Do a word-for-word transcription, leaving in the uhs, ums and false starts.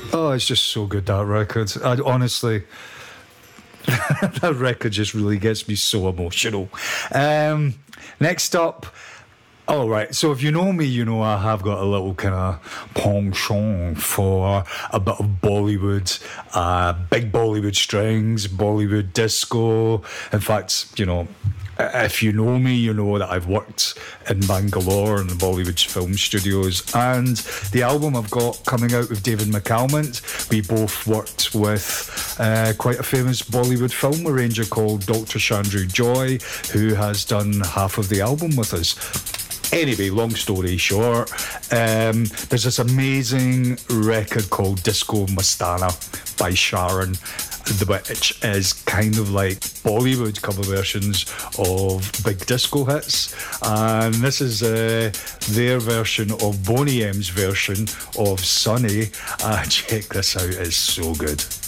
Oh, it's just so good, that record. I, honestly, that record just really gets me so emotional. Um, next up, all right, so if you know me, you know I have got a little kind of penchant for a bit of Bollywood, uh, big Bollywood strings, Bollywood disco. In fact, you know, if you know me, you know that I've worked in Bangalore in the Bollywood film studios, and the album I've got coming out with David McCalmont, we both worked with uh, quite a famous Bollywood film arranger called Doctor Chandru Joy, who has done half of the album with us. Anyway, long story short, um, there's this amazing record called Disco Mastana by Sharon, which is kind of like Bollywood cover versions of big disco hits. And this is uh, their version of Boney M's version of Sunny. Uh, check this out, it's so good.